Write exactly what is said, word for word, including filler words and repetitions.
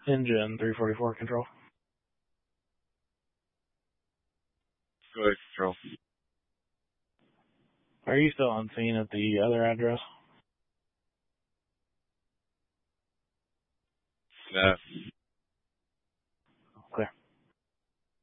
Engine three forty-four control. Go ahead, control. Are you still on scene at the other address? No.